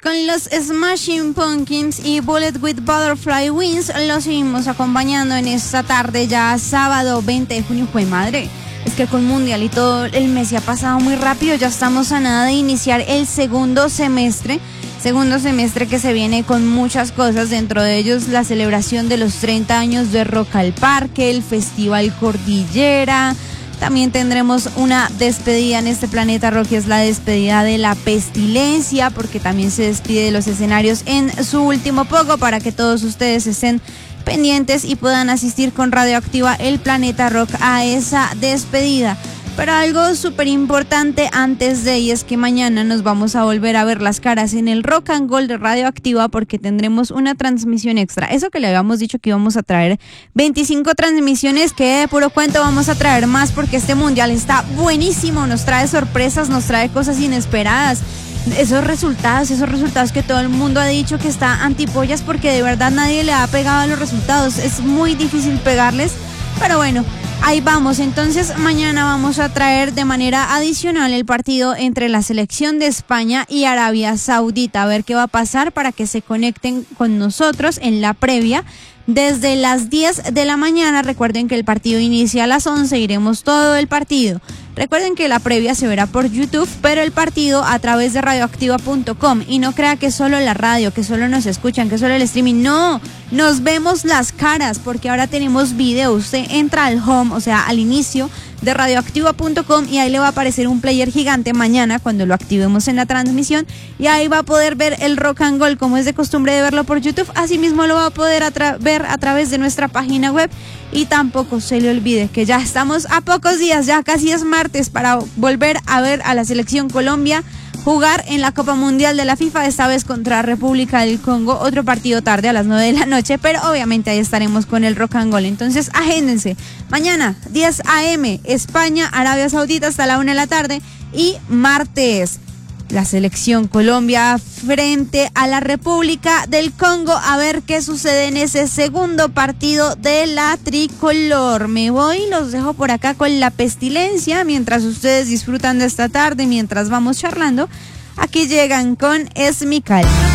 con los Smashing Pumpkins y Bullet with Butterfly Wings. Los seguimos acompañando en esta tarde, ya sábado 20 de junio. ¡Jue madre! Es que con Mundial y todo el mes se ha pasado muy rápido. Ya estamos a nada de iniciar el segundo semestre que se viene con muchas cosas, dentro de ellos la celebración de los 30 años de Rock al Parque, el Festival Cordillera. También tendremos una despedida en este Planeta Rock, que es la despedida de La Pestilencia, porque también se despide de los escenarios en su último poco, para que todos ustedes estén pendientes y puedan asistir con Radioactiva el Planeta Rock a esa despedida. Pero algo súper importante antes de, y es que mañana nos vamos a volver a ver las caras en el Rock and Gold de Radioactiva, porque tendremos una transmisión extra. Eso que le habíamos dicho que íbamos a traer 25 transmisiones, que de puro cuento vamos a traer más, porque este Mundial está buenísimo, nos trae sorpresas, nos trae cosas inesperadas. Esos resultados que todo el mundo ha dicho que está antipollas, porque de verdad nadie le ha pegado a los resultados. Es muy difícil pegarles, pero bueno, ahí vamos. Entonces mañana vamos a traer de manera adicional el partido entre la selección de España y Arabia Saudita, a ver qué va a pasar, para que se conecten con nosotros en la previa desde las 10 de la mañana. Recuerden que el partido inicia a las 11, iremos todo el partido. Recuerden que la previa se verá por YouTube, pero el partido a través de radioactiva.com. Y no crea que solo la radio, que solo nos escuchan, que solo el streaming. No, nos vemos las caras, porque ahora tenemos video. Usted entra al home, o sea, al inicio de radioactiva.com, y ahí le va a aparecer un player gigante mañana cuando lo activemos en la transmisión, y ahí va a poder ver el Rock and Gold como es de costumbre de verlo por YouTube. Asimismo lo va a poder ver a través de nuestra página web. Y tampoco se le olvide que ya estamos a pocos días, ya casi es martes, para volver a ver a la selección Colombia jugar en la Copa Mundial de la FIFA, esta vez contra República del Congo. Otro partido tarde a las 9 de la noche, pero obviamente ahí estaremos con el Rock and Gold. Entonces agéndense, mañana 10 a.m. España, Arabia Saudita hasta la 1 de la tarde, y martes la selección Colombia frente a la República del Congo, a ver qué sucede en ese segundo partido de la tricolor. Me voy, los dejo por acá con La Pestilencia, mientras ustedes disfrutan de esta tarde, mientras vamos charlando. Aquí llegan con Es mi calma.